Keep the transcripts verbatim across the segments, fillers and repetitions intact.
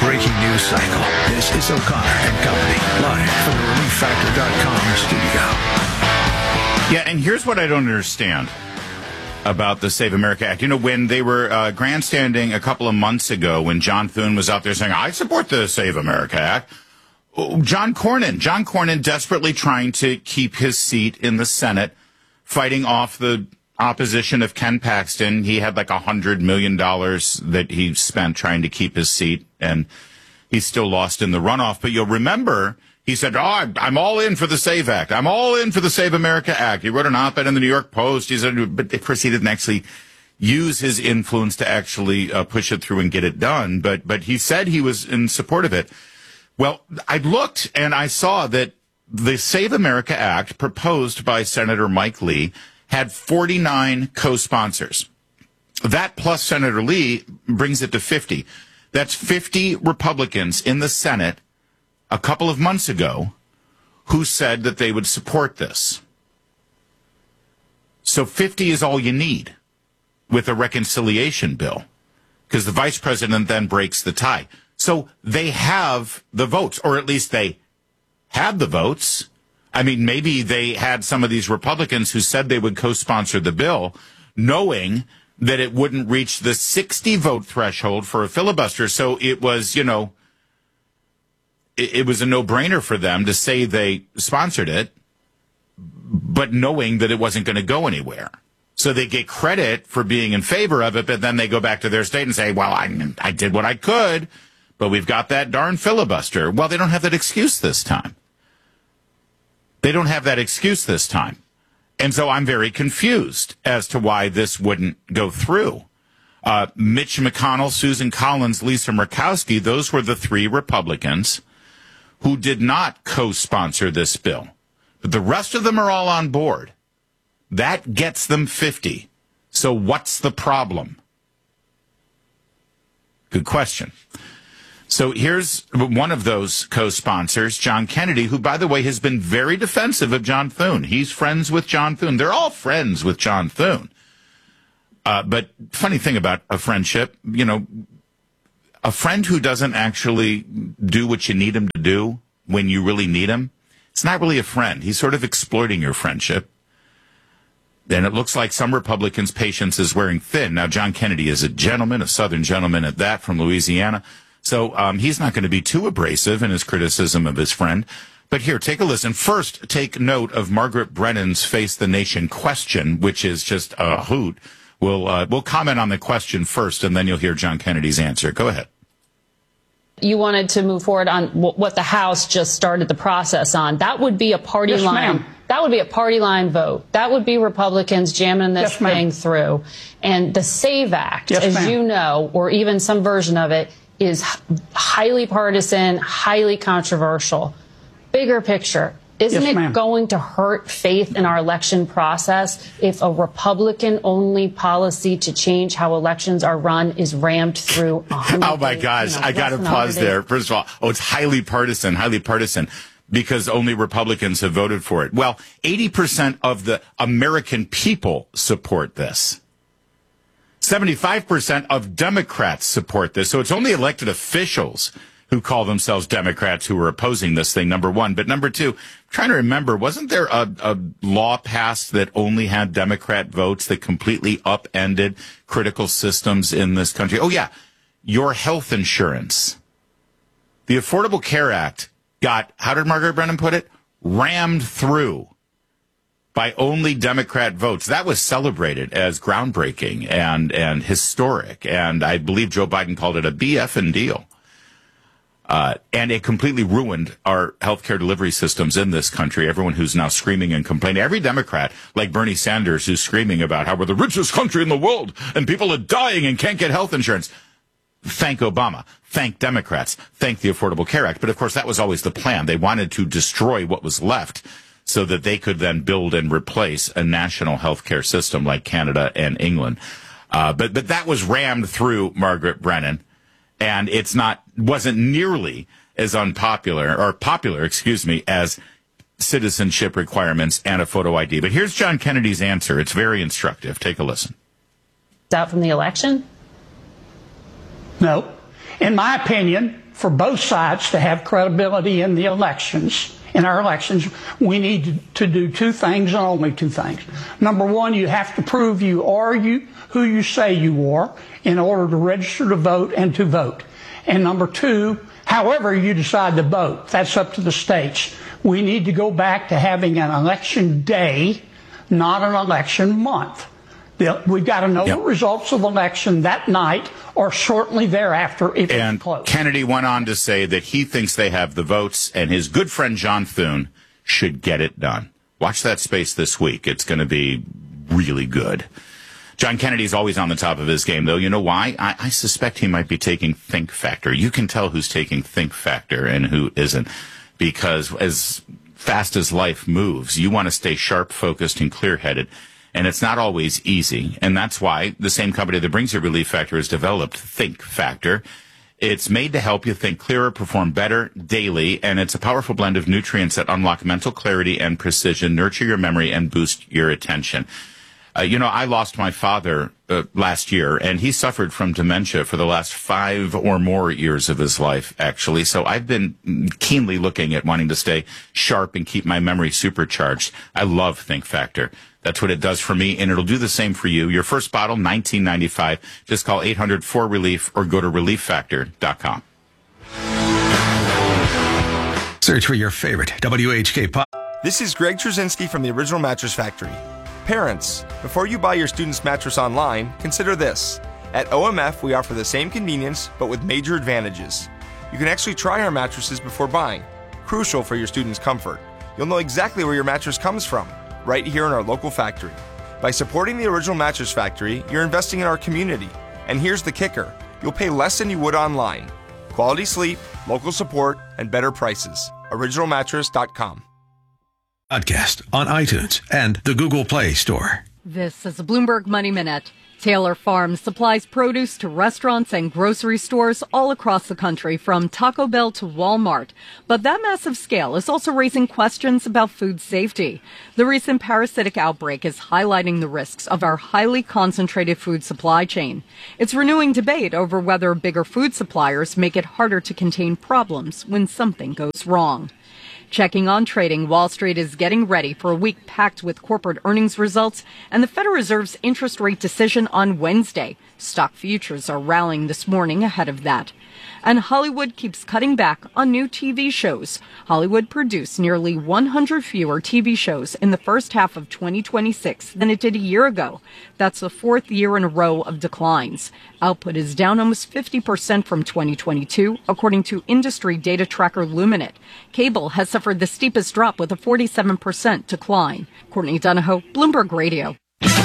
breaking news cycle. This is O'Connor and Company, live from the relief factor dot com studio. Yeah, and here's what I don't understand about the Save America Act. You know, when they were uh, grandstanding a couple of months ago, when John Thune was out there saying, I support the Save America Act, John Cornyn, John Cornyn desperately trying to keep his seat in the Senate, fighting off the opposition of Ken Paxton. He had like a hundred million dollars that he spent trying to keep his seat, and he still lost in the runoff. But you'll remember he said, oh, I'm all in for the SAVE Act. I'm all in for the Save America Act. He wrote an op-ed in the New York Post. He said, but of course he didn't actually use his influence to actually uh, push it through and get it done. But, but he said he was in support of it. Well, I looked and I saw that the Save America Act proposed by Senator Mike Lee had forty-nine co-sponsors. That plus Senator Lee brings it to fifty. That's fifty Republicans in the Senate a couple of months ago who said that they would support this. So fifty is all you need with a reconciliation bill, because the vice president then breaks the tie. So they have the votes, or at least they had the votes. I mean, maybe they had some of these Republicans who said they would co-sponsor the bill, knowing that it wouldn't reach the sixty vote threshold for a filibuster. So it was, you know, it, it was a no-brainer for them to say they sponsored it, but knowing that it wasn't going to go anywhere. So they get credit for being in favor of it, but then they go back to their state and say, well, I, I did what I could, but we've got that darn filibuster. Well, they don't have that excuse this time. They don't have that excuse this time. And so I'm very confused as to why this wouldn't go through. Uh, Mitch McConnell, Susan Collins, Lisa Murkowski, those were the three Republicans who did not co-sponsor this bill. But the rest of them are all on board. That gets them fifty. So what's the problem? Good question. So here's one of those co-sponsors, John Kennedy, who, by the way, has been very defensive of John Thune. He's friends with John Thune. They're all friends with John Thune. Uh, but funny thing about a friendship, you know, a friend who doesn't actually do what you need him to do when you really need him, it's not really a friend. He's sort of exploiting your friendship. And it looks like some Republicans' patience is wearing thin. Now, John Kennedy is a gentleman, a Southern gentleman at that, from Louisiana. So um, he's not going to be too abrasive in his criticism of his friend. But here, take a listen. First, take note of Margaret Brennan's Face the Nation question, which is just a hoot. We'll, uh, we'll comment on the question first, and then you'll hear John Kennedy's answer. Go ahead. You wanted to move forward on what the House just started the process on. That would be a party yes, line. Ma'am. That would be a party line vote. That would be Republicans jamming this yes, thing through. And the SAVE Act, yes, as ma'am. you know, or even some version of it, is highly partisan, highly controversial. Bigger picture, isn't yes, it ma'am. going to hurt faith in our election process if a Republican-only policy to change how elections are run is rammed through? Oh, my gosh. You know, I got to pause there. First of all, oh, it's highly partisan, highly partisan, because only Republicans have voted for it. Well, eighty percent of the American people support this. seventy-five percent of Democrats support this. So it's only elected officials who call themselves Democrats who are opposing this thing, number one. But number two, I'm trying to remember, wasn't there a, a law passed that only had Democrat votes that completely upended critical systems in this country? Oh, yeah, your health insurance. The Affordable Care Act got, how did Margaret Brennan put it? Rammed through by only Democrat votes. That was celebrated as groundbreaking and, and historic. And I believe Joe Biden called it a B F and deal. Uh, and it completely ruined our healthcare delivery systems in this country. Everyone who's now screaming and complaining, every Democrat, like Bernie Sanders, who's screaming about how we're the richest country in the world and people are dying and can't get health insurance. Thank Obama. Thank Democrats. Thank the Affordable Care Act. But of course, that was always the plan. They wanted to destroy what was left so that they could then build and replace a national healthcare system like Canada and England. Uh, but, but that was rammed through Margaret Brennan. And it's not, wasn't nearly as unpopular, or popular, excuse me, as citizenship requirements and a photo I D. But here's John Kennedy's answer. It's very instructive. Take a listen. Out from the election? No. in my opinion, for both sides to have credibility in the elections, in our elections, we need to do two things and only two things. Number one, you have to prove you are you who you say you are in order to register to vote and to vote. And number two, however you decide to vote, that's up to the states. We need to go back to having an election day, not an election month. We've got to know yep. the results of the election that night or shortly thereafter if and it's close. Kennedy went on to say that he thinks they have the votes and his good friend John Thune should get it done. Watch that space this week. It's going to be really good. John Kennedy's always on the top of his game, though. You know why? I, I suspect he might be taking Think Factor. You can tell who's taking Think Factor and who isn't, because as fast as life moves, you want to stay sharp, focused, and clear-headed. And it's not always easy. And that's why the same company that brings you Relief Factor has developed Think Factor. It's made to help you think clearer, perform better daily, and it's a powerful blend of nutrients that unlock mental clarity and precision, nurture your memory, and boost your attention. Uh, you know, I lost my father uh, last year, and he suffered from dementia for the last five or more years of his life, actually. So I've been keenly looking at wanting to stay sharp and keep my memory supercharged. I love Think Factor. That's what it does for me, and it'll do the same for you. Your first bottle, nineteen ninety-five. Just call eight hundred four relief or go to relief factor dot com. Search for your favorite W H K pop. This is Greg Trzynski from the Original Mattress Factory. Parents, before you buy your student's mattress online, consider this. At O M F, we offer the same convenience, but with major advantages. You can actually try our mattresses before buying, crucial for your student's comfort. You'll know exactly where your mattress comes from, right here in our local factory. By supporting the Original Mattress Factory, you're investing in our community. And here's the kicker. You'll pay less than you would online. Quality sleep, local support, and better prices. original mattress dot com. Podcast on iTunes and the Google Play Store. This is a Bloomberg Money Minute. Taylor Farms supplies produce to restaurants and grocery stores all across the country, from Taco Bell to Walmart. But that massive scale is also raising questions about food safety. The recent parasitic outbreak is highlighting the risks of our highly concentrated food supply chain. It's renewing debate over whether bigger food suppliers make it harder to contain problems when something goes wrong. Checking on trading, Wall Street is getting ready for a week packed with corporate earnings results and the Federal Reserve's interest rate decision on Wednesday. Stock futures are rallying this morning ahead of that. And Hollywood keeps cutting back on new T V shows. Hollywood produced nearly one hundred fewer T V shows in the first half of twenty twenty-six than it did a year ago. That's the fourth year in a row of declines. Output is down almost fifty percent from twenty twenty-two, according to industry data tracker Luminate. Cable has suffered the steepest drop with a forty-seven percent decline. Courtney Donahoe, Bloomberg Radio.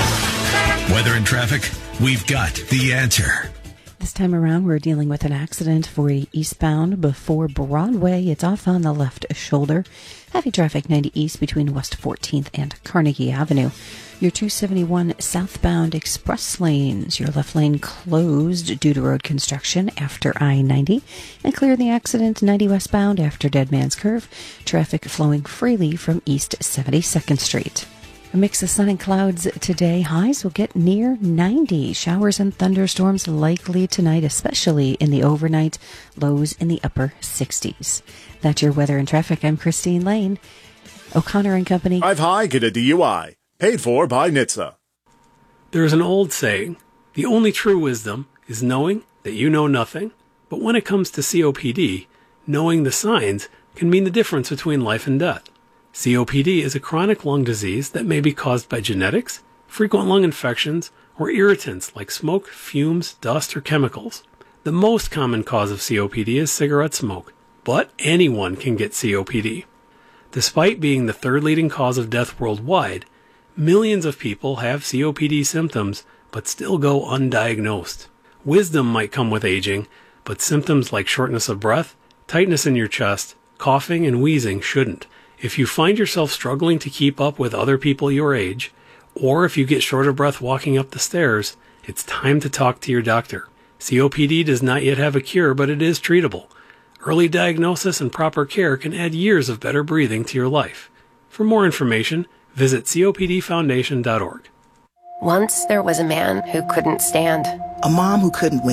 Weather and traffic, we've got the answer. This time around, we're dealing with an accident for eastbound before Broadway. It's off on the left shoulder. Heavy traffic ninety east between West fourteenth and Carnegie Avenue. Your two seventy-one southbound express lanes. Your left lane closed due to road construction after I ninety. And clear the accident ninety westbound after Dead Man's Curve. Traffic flowing freely from East seventy-second Street. A mix of sun and clouds today. Highs will get near ninety. Showers and thunderstorms likely tonight, especially in the overnight. Lows in the upper sixties. That's your weather and traffic. I'm Christine Lane. O'Connor and Company. Drive high, get a D U I. Paid for by N H T S A. There is an old saying, the only true wisdom is knowing that you know nothing. But when it comes to C O P D, knowing the signs can mean the difference between life and death. C O P D is a chronic lung disease that may be caused by genetics, frequent lung infections, or irritants like smoke, fumes, dust, or chemicals. The most common cause of C O P D is cigarette smoke, but anyone can get C O P D. Despite being the third leading cause of death worldwide, millions of people have C O P D symptoms but still go undiagnosed. Wisdom might come with aging, but symptoms like shortness of breath, tightness in your chest, coughing, and wheezing shouldn't. If you find yourself struggling to keep up with other people your age, or if you get short of breath walking up the stairs, it's time to talk to your doctor. C O P D does not yet have a cure, but it is treatable. Early diagnosis and proper care can add years of better breathing to your life. For more information, visit C O P D foundation dot org. Once there was a man who couldn't stand. A mom who couldn't wait.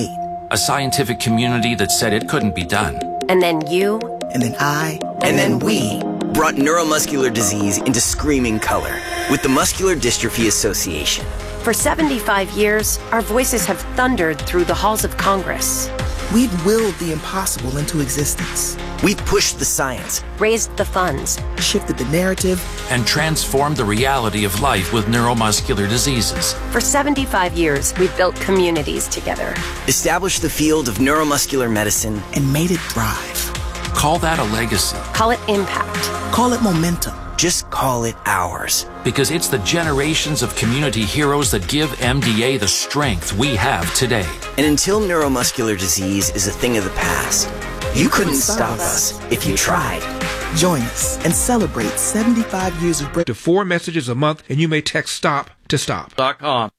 a scientific community that said it couldn't be done. And then you. And then I. And then we brought neuromuscular disease into screaming color with the Muscular Dystrophy Association. For seventy-five years, our voices have thundered through the halls of Congress. We've willed the impossible into existence. We've pushed the science, raised the funds, shifted the narrative, and transformed the reality of life with neuromuscular diseases. For seventy-five years, we've built communities together, established the field of neuromuscular medicine, and made it thrive. Call that a legacy. Call it impact. Call it momentum. Just call it ours. Because it's the generations of community heroes that give M D A the strength we have today. And until neuromuscular disease is a thing of the past, you, you couldn't stop us if you tried. Join us and celebrate seventy-five years of break. To four messages a month, and you may text STOP to STOP. Dot com.